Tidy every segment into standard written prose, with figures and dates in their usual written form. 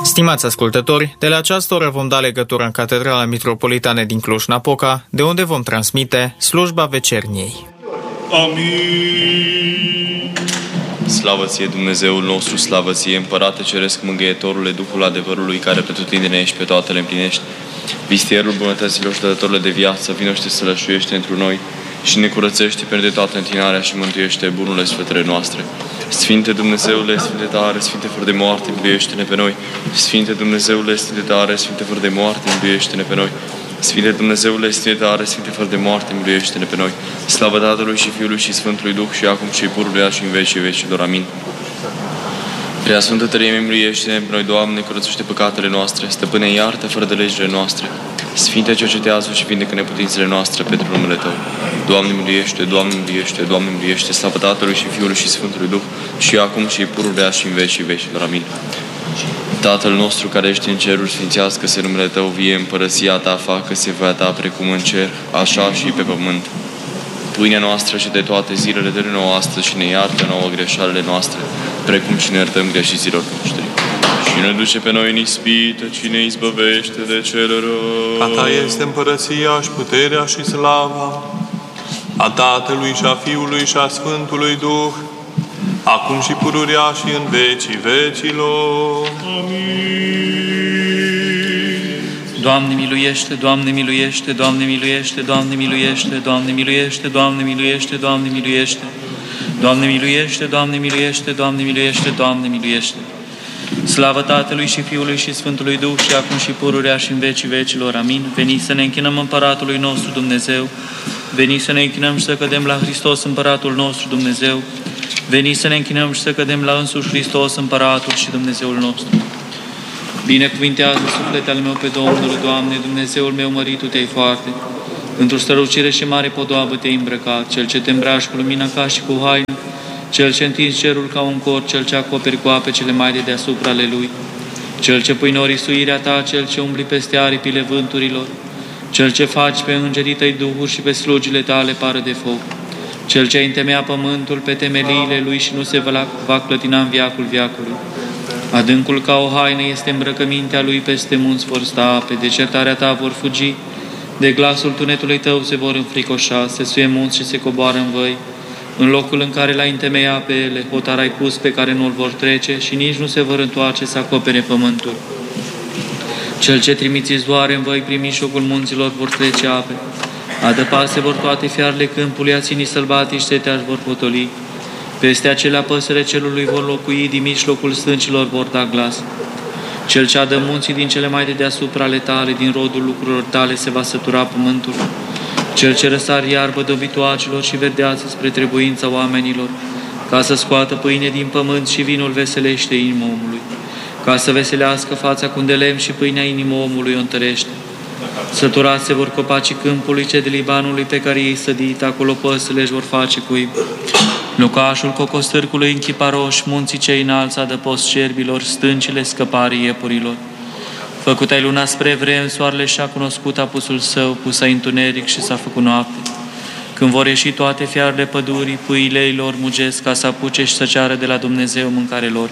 Stimați ascultători, de la această oră vom da legătură în Catedrala Mitropolitană din Cluj-Napoca, de unde vom transmite slujba vecerniei. Amin. Slavă ție, Dumnezeul nostru, slavă ție, Împărate Ceresc, Mângâietorule, Duhul adevărului, care pretutindene ești, pe toate le împlinești. Vistierul bunătăților și dătătorule de viață, vino și te sălășuiește întru noi și ne curățește pentru toată întinarea și mântuiește bunurile sfântele noastre. Sfinte Dumnezeule, Sfinte tare, Sfinte fără de moarte, miluiește-ne pe noi. Sfinte Dumnezeule, Sfinte tare, Sfinte fără de moarte, miluiește-ne pe noi. Sfinte Dumnezeule, Sfinte tare, Sfinte fără de moarte, miluiește-ne pe noi. Slavă Tatălui și Fiului și Sfântului Duh și acum și pururea și în vecii vecilor. Amin. Prea Sfântă Treime, miluiește-ne pe noi, Doamne, curățește păcatele noastre, Stăpâne, iartă fără de legile noastre. Sfinte, cercetează și vindecă neputințele noastre pentru numele Tău. Doamne, miluiește, Doamne, miluiește, Doamne, miluiește, slavă Tatălui și Fiului și Sfântului Duh și acum și pururea și în vecii vecilor. Amin. Tatăl nostru care ești în ceruri, sfințească-se numele Tău, vie împărăția Ta, facă-se voia Ta precum în cer, așa și pe pământ. Pâinea noastră și de toate zilele dă-ne nouă astăzi și ne iartă nouă greșalele noastre, precum și ne iertăm greșiților noștri. Și ne duce pe noi în ispită, ci ne izbăvește de cel rău. A Ta este împărăția și puterea și slava, a Tatălui și a Fiului și a Sfântului Duh, acum și pururea și în vecii vecilor. Amin. Doamne miluiește, Doamne miluiește, Doamne miluiește, Doamne miluiește, Doamne miluiește, Doamne miluiește, Doamne miluiește, Doamne miluiește, Doamne miluiește, Doamne miluiește, Doamne miluiește. Slavă Tatălui și Fiului și Sfântului Duh și acum și pururea și în vecii vecilor. Amin. Veniți să ne închinăm Împăratului nostru Dumnezeu, veniți să ne închinăm și să cădem la Hristos Împăratul nostru Dumnezeu, veniți să ne închinăm și să cădem la însuși Hristos Împăratul și Dumnezeul nostru. Binecuvintează sufletul al meu pe Domnul, Doamne, Dumnezeul meu, mărit Tu te-ai foarte. Într-o strălucire și mare podoabă te-ai îmbrăcat, Cel ce te îmbraci cu lumina ca și cu haină, Cel ce întinzi cerul ca un cor, Cel ce acoperi cu ape cele mai de deasupra ale Lui, Cel ce pui nori suirea Ta, Cel ce umbli peste aripile vânturilor, Cel ce faci pe îngerii Tăi duhuri și pe slugile Tale pară de foc, Cel ce întemeia pământul pe temeliile Lui și nu se va clătina în veacul veacului. Adâncul ca o haină este îmbrăcămintea Lui, peste munți vor sta ape, de certarea Ta vor fugi, de glasul tunetului Tău se vor înfricoșa, se suie munți și se coboară în văi. În locul în care L-ai întemeiat pe ele, hotar ai pus pe care nu-l vor trece și nici nu se vor întoarce să acopere pământul. Cel ce trimiți izvoare în văi, prin mijlocul munților vor trece ape. Adăpase vor toate fiarele câmpului, aținii sălbatici seteași vor potoli. Peste acelea păsările cerului vor locui, din mijlocul stâncilor vor da glas. Cel ce adă munții din cele mai de deasupra ale Tale, din rodul lucrurilor Tale se va sătura pământul. Cel ce răsar iarbă dobitoacelor și verdeață spre trebuința oamenilor, ca să scoată pâine din pământ și vinul veselește inima omului, ca să veselească fața cu lemn și pâinea inimii omului o întărește. Săturați se vor copacii câmpului ce de Libanului pe care ei sădit, acolo păsările își vor face cuib. Locașul cocostârcului în chiparoși, munții cei înalți adăpost cerbilor, stâncile scăparii iepurilor. Făcut ai luna spre vreme, soarele și-a cunoscut apusul său, pus ai întuneric și s-a făcut noapte. Când vor ieși toate fiarele pădurii, puiile ei lor mugesc ca să apuce și să ceară de la Dumnezeu mâncare lor.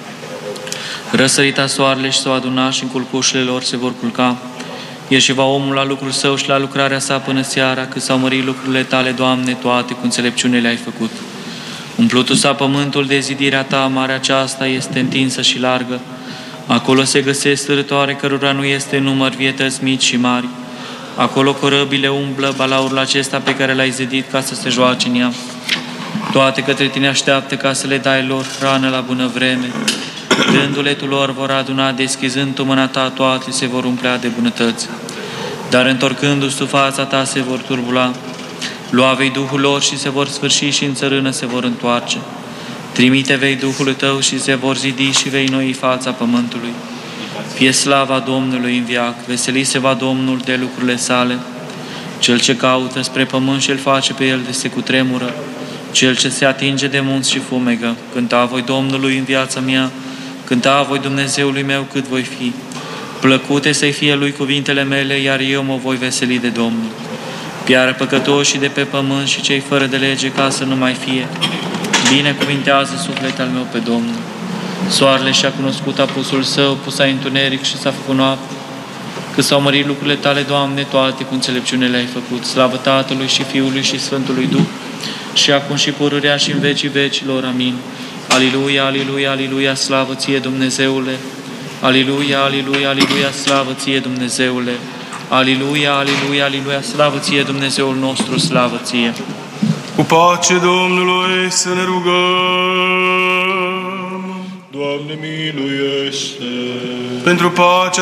Răsărita soarele și s-o aduna și în culcușele lor se vor culca. Ieși va omul la lucrul său și la lucrarea sa până seara, cât s-au mărit lucrurile Tale, Doamne, toate cu înțelepciune le-ai făcut. Umplutul s-a pământul de zidirea Ta, marea aceasta este întinsă și largă. Acolo se găsesc stârătoare cărora nu este număr, vietăți mici și mari. Acolo corăbile umblă, balaurul acesta pe care l-ai zidit ca să se joace în ea. Toate către Tine așteaptă ca să le dai lor hrană la bună vreme. Dându-le Tu lor vor aduna, deschizând Tu mâna Ta, toate se vor umplea de bunătăți. Dar întorcându-ți Tu fața Ta se vor turbula. Lua vei Duhul lor și se vor sfârși și în țărână se vor întoarce. Trimite vei Duhul Tău și se vor zidi și vei noi fața pământului. Fie slava Domnului în veac, veseli se va Domnul de lucrurile sale. Cel ce caută spre pământ și-l face pe el de se cutremură. Cel ce se atinge de munți și fumegă. Cânta voi Domnului în viața mea, cânta voi Dumnezeului meu cât voi fi. Plăcute să-i fie Lui cuvintele mele, iar eu mă voi veseli de Domnul. Piară păcătoșii de pe pământ și cei fără de lege ca să nu mai fie. Binecuvintează sufletul al meu pe Domnul. Soarele și-a cunoscut apusul său, pus ai întuneric și s-a făcut noapte. Că s-au mărit lucrurile tale, Doamne, toate cu înțelepciune le-ai făcut. Slavă Tatălui și Fiului și Sfântului Duh, și acum și pururea și în vecii vecilor. Amin. Aliluia, aliluia, aliluia, slavă ție, Dumnezeule! Aliluia, aliluia, aliluia, slavă ție, Dumnezeule! Aliluia, aliluia, aliluia, slavă ție, Dumnezeul nostru, slavă ție! Cu pace Domnului să ne rugăm. Doamne miluiește! Pentru pacea